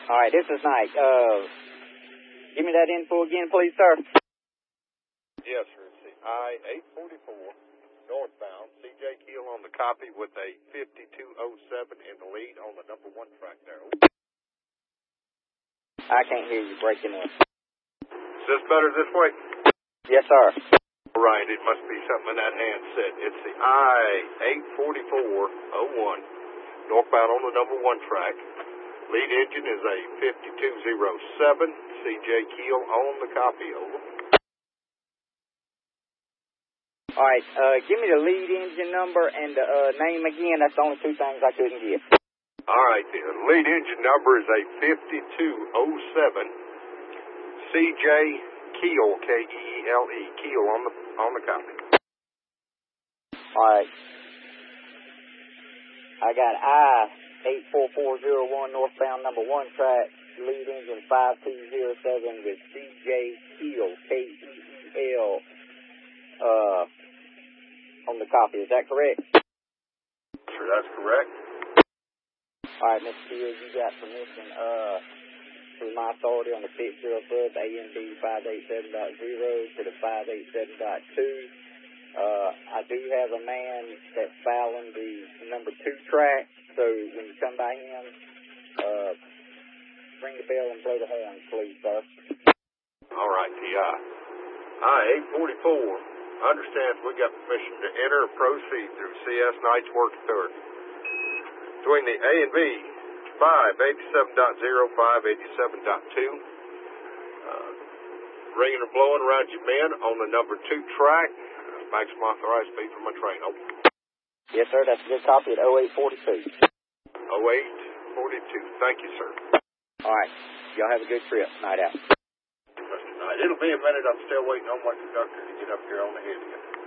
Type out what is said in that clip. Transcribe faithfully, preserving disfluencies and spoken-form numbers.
All right, this is Knight. Uh, give me that info again, please, sir. Yes, sir. It's the I eight forty-four northbound. C J Keel on the copy with a fifty-two oh seven in the lead on the number one track there. I can't hear you breaking up. Is this better this way? Yes, sir. All right, it must be something in that handset. It's the I eight forty-four oh one northbound on the number one track. Lead engine is a fifty-two oh seven. C J Keel on the copy. Over. All right, uh, give me the lead engine number and the uh, name again. That's the only two things I couldn't get. All right, the lead engine number is a fifty-two oh seven. C J Keel, K E E L E, Keel on the on the copy. All right. I got I eight four four oh one northbound number one track, lead engine five two oh seven with C J Keel, K E E L, uh, on the copy. Is that correct? Sure, that's correct. All right, Mister Keel, you got permission, uh, through my authority on the picture above A M B five eighty-seven point zero to the five eighty-seven point two. Uh, I do have a man that's fouling the number two track, so when you come by him, uh, ring the bell and blow the horn, please, sir. All right, the uh, I eight forty-four understands we got permission to enter and proceed through C S Knight's Work Authority between the A and B five eighty-seven point zero, five eighty-seven point two. Uh, ringing or blowing around your men on the number two track. Maximum authorized speed for my train. Open. Yes, sir. That's a good copy at oh eight forty-two. oh eight forty-two. Thank you, sir. All right. Y'all have a good trip. Night out. Mister Knight. It'll be a minute. I'm still waiting on my conductor to get up here on the head again.